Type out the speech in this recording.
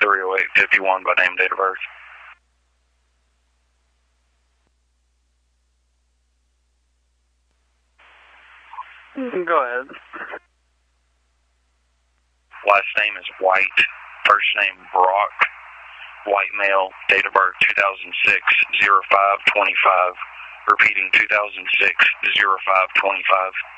30851 by name, date of birth. Go ahead. Last name is White. First name Brock. White male. Date of birth 2006 0525. Repeating 2006 0525.